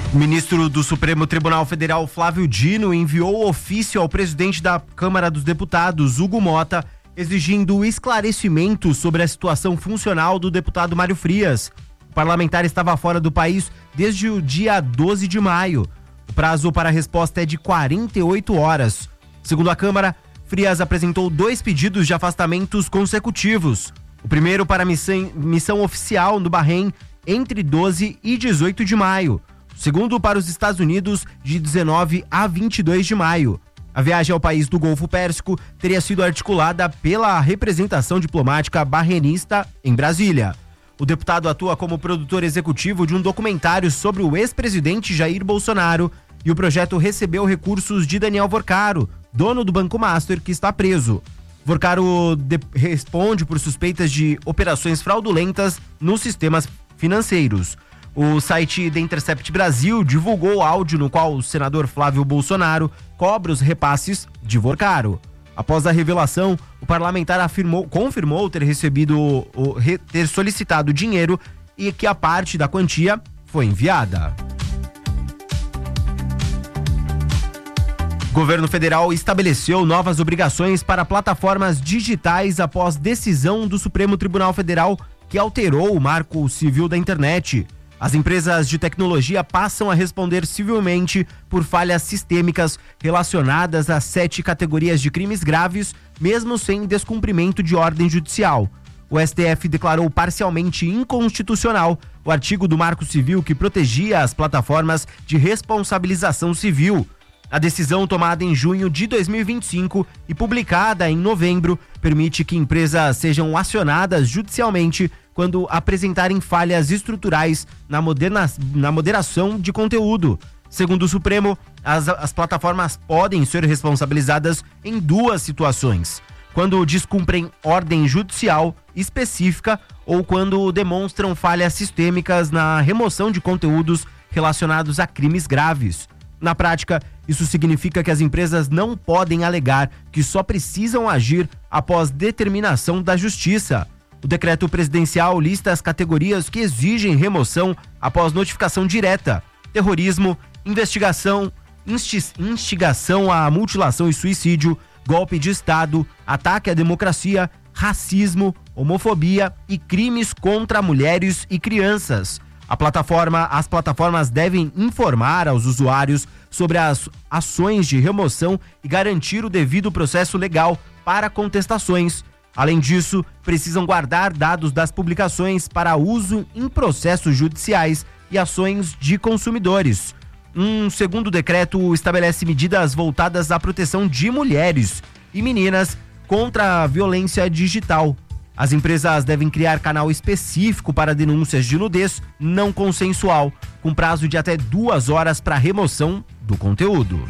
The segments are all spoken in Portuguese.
O ministro do Supremo Tribunal Federal, Flávio Dino, enviou ofício ao presidente da Câmara dos Deputados, Hugo Mota, exigindo esclarecimento sobre a situação funcional do deputado Mário Frias. O parlamentar estava fora do país desde o dia 12 de maio. O prazo para a resposta é de 48 horas. Segundo a Câmara, Frias apresentou 2 pedidos de afastamentos consecutivos. O primeiro para missão oficial no Bahrein entre 12 e 18 de maio. O segundo para os Estados Unidos de 19 a 22 de maio. A viagem ao país do Golfo Pérsico teria sido articulada pela representação diplomática bahrenista em Brasília. O deputado atua como produtor executivo de um documentário sobre o ex-presidente Jair Bolsonaro e o projeto recebeu recursos de Daniel Vorcaro, dono do Banco Master, que está preso. Vorcaro responde por suspeitas de operações fraudulentas nos sistemas financeiros. O site The Intercept Brasil divulgou o áudio no qual o senador Flávio Bolsonaro cobra os repasses de Vorcaro. Após a revelação, o parlamentar confirmou ter solicitado dinheiro e que a parte da quantia foi enviada. O governo federal estabeleceu novas obrigações para plataformas digitais após decisão do Supremo Tribunal Federal que alterou o marco civil da internet. As empresas de tecnologia passam a responder civilmente por falhas sistêmicas relacionadas a 7 categorias de crimes graves, mesmo sem descumprimento de ordem judicial. O STF declarou parcialmente inconstitucional o artigo do Marco Civil que protegia as plataformas de responsabilização civil. A decisão, tomada em junho de 2025 e publicada em novembro, permite que empresas sejam acionadas judicialmente quando apresentarem falhas estruturais na moderação de conteúdo. Segundo o Supremo, as plataformas podem ser responsabilizadas em 2 situações: quando descumprem ordem judicial específica ou quando demonstram falhas sistêmicas na remoção de conteúdos relacionados a crimes graves. Na prática, isso significa que as empresas não podem alegar que só precisam agir após determinação da Justiça. O decreto presidencial lista as categorias que exigem remoção após notificação direta: terrorismo, instigação à mutilação e suicídio, golpe de Estado, ataque à democracia, racismo, homofobia e crimes contra mulheres e crianças. As plataformas devem informar aos usuários sobre as ações de remoção e garantir o devido processo legal para contestações. Além disso, precisam guardar dados das publicações para uso em processos judiciais e ações de consumidores. Um segundo decreto estabelece medidas voltadas à proteção de mulheres e meninas contra a violência digital. As empresas devem criar canal específico para denúncias de nudez não consensual, com prazo de até 2 horas para remoção do conteúdo.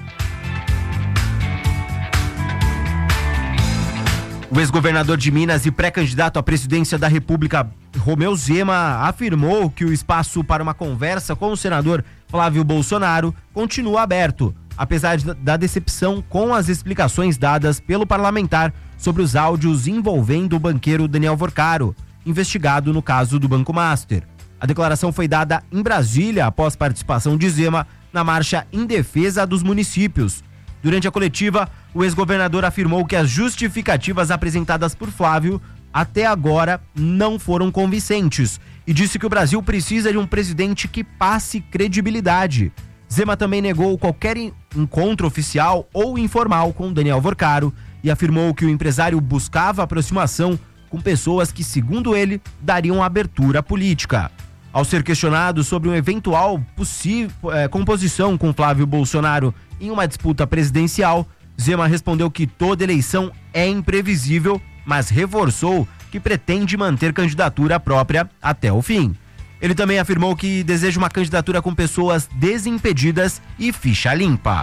O ex-governador de Minas e pré-candidato à presidência da República, Romeu Zema, afirmou que o espaço para uma conversa com o senador Flávio Bolsonaro continua aberto, apesar da decepção com as explicações dadas pelo parlamentar sobre os áudios envolvendo o banqueiro Daniel Vorcaro, investigado no caso do Banco Master. A declaração foi dada em Brasília após participação de Zema na marcha em defesa dos municípios. Durante a coletiva, o ex-governador afirmou que as justificativas apresentadas por Flávio até agora não foram convincentes e disse que o Brasil precisa de um presidente que passe credibilidade. Zema também negou qualquer encontro oficial ou informal com Daniel Vorcaro e afirmou que o empresário buscava aproximação com pessoas que, segundo ele, dariam abertura política. Ao ser questionado sobre uma eventual composição com Flávio Bolsonaro em uma disputa presidencial, Zema respondeu que toda eleição é imprevisível, mas reforçou que pretende manter candidatura própria até o fim. Ele também afirmou que deseja uma candidatura com pessoas desimpedidas e ficha limpa.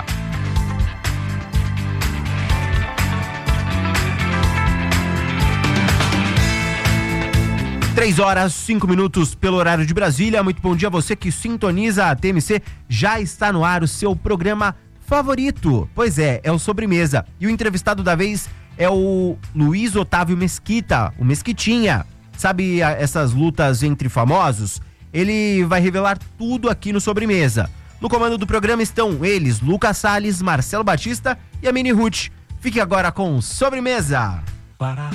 Três horas, 5 minutos pelo horário de Brasília. Muito bom dia a você que sintoniza a TMC. Já está no ar o seu programa favorito. Pois é o Sobremesa. E o entrevistado da vez é o Luiz Otávio Mesquita, o Mesquitinha. Sabe essas lutas entre famosos? Ele vai revelar tudo aqui no Sobremesa. No comando do programa estão eles, Lucas Salles, Marcelo Batista e a Mini Ruth. Fique agora com Sobremesa.